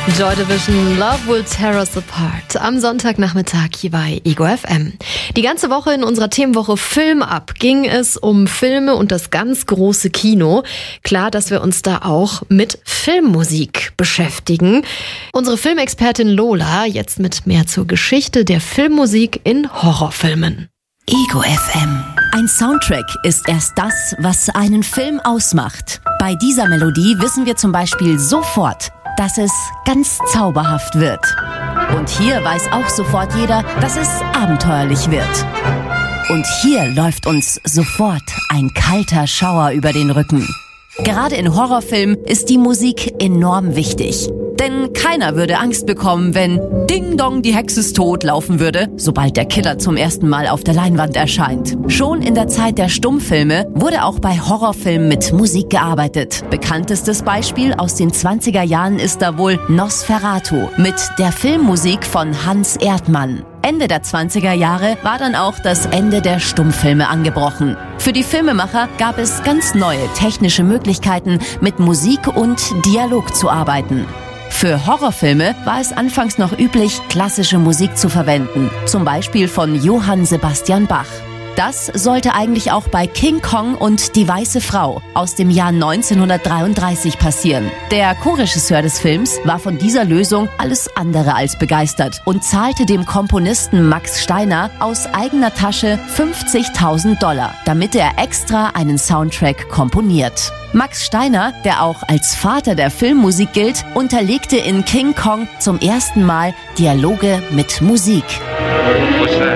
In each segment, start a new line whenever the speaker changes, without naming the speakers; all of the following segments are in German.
Joy Division, Love Will Tear Us Apart. Am Sonntagnachmittag hier bei Ego FM. Die ganze Woche in unserer Themenwoche Film ab ging es um Filme und das ganz große Kino. Klar, dass wir uns da auch mit Filmmusik beschäftigen. Unsere Filmexpertin Lola jetzt mit mehr zur Geschichte der Filmmusik in Horrorfilmen.
Ego FM. Ein Soundtrack ist erst das, was einen Film ausmacht. Bei dieser Melodie wissen wir zum Beispiel sofort, dass es ganz zauberhaft wird. Und hier weiß auch sofort jeder, dass es abenteuerlich wird. Und hier läuft uns sofort ein kalter Schauer über den Rücken. Gerade in Horrorfilmen ist die Musik enorm wichtig. Denn keiner würde Angst bekommen, wenn Ding Dong, die Hexe ist tot laufen würde, sobald der Killer zum ersten Mal auf der Leinwand erscheint. Schon in der Zeit der Stummfilme wurde auch bei Horrorfilmen mit Musik gearbeitet. Bekanntestes Beispiel aus den 20er Jahren ist da wohl Nosferatu mit der Filmmusik von Hans Erdmann. Ende der 20er Jahre war dann auch das Ende der Stummfilme angebrochen. Für die Filmemacher gab es ganz neue technische Möglichkeiten, mit Musik und Dialog zu arbeiten. Für Horrorfilme war es anfangs noch üblich, klassische Musik zu verwenden, zum Beispiel von Johann Sebastian Bach. Das sollte eigentlich auch bei King Kong und die weiße Frau aus dem Jahr 1933 passieren. Der Co-Regisseur des Films war von dieser Lösung alles andere als begeistert und zahlte dem Komponisten Max Steiner aus eigener Tasche $50.000, damit er extra einen Soundtrack komponiert. Max Steiner, der auch als Vater der Filmmusik gilt, unterlegte in King Kong zum ersten Mal Dialoge mit Musik.
What's that?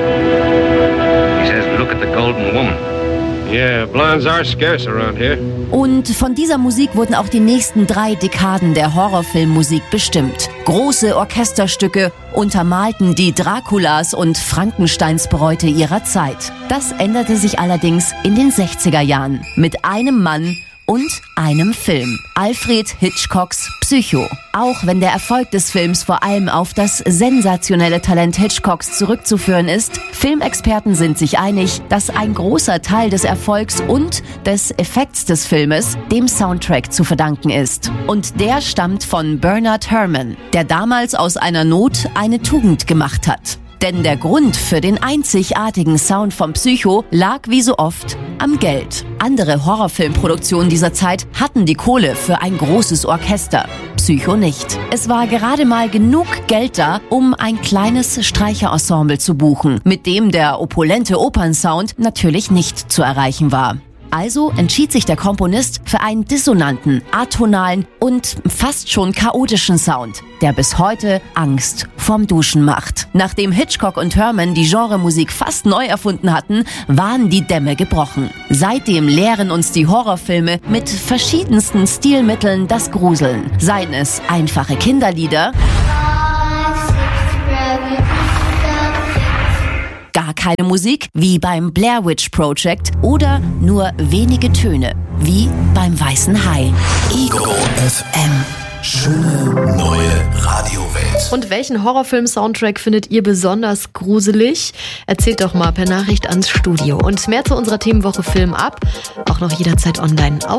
He says, look at the golden woman. Yeah, blondes are scarce around here.
Und von dieser Musik wurden auch die nächsten 3 Dekaden der Horrorfilmmusik bestimmt. Große Orchesterstücke untermalten die Draculas und Frankensteins Bräute ihrer Zeit. Das änderte sich allerdings in den 60er Jahren mit einem Mann und einem Film. Alfred Hitchcocks Psycho. Auch wenn der Erfolg des Films vor allem auf das sensationelle Talent Hitchcocks zurückzuführen ist, Filmexperten sind sich einig, dass ein großer Teil des Erfolgs und des Effekts des Filmes dem Soundtrack zu verdanken ist. Und der stammt von Bernard Herrmann, der damals aus einer Not eine Tugend gemacht hat. Denn der Grund für den einzigartigen Sound von Psycho lag wie so oft am Geld. Andere Horrorfilmproduktionen dieser Zeit hatten die Kohle für ein großes Orchester. Psycho nicht. Es war gerade mal genug Geld da, um ein kleines Streicherensemble zu buchen, mit dem der opulente Opernsound natürlich nicht zu erreichen war. Also entschied sich der Komponist für einen dissonanten, atonalen und fast schon chaotischen Sound, der bis heute Angst vorm Duschen macht. Nachdem Hitchcock und Herrmann die Genremusik fast neu erfunden hatten, waren die Dämme gebrochen. Seitdem lehren uns die Horrorfilme mit verschiedensten Stilmitteln das Gruseln. Seien es einfache Kinderlieder, gar keine Musik, wie beim Blair Witch Project, oder nur wenige Töne, wie beim Weißen Hai. Ego FM.
Schöne neue Radiowelt.
Und welchen Horrorfilm-Soundtrack findet ihr besonders gruselig? Erzählt doch mal per Nachricht ans Studio. Und mehr zu unserer Themenwoche Film ab, auch noch jederzeit online auf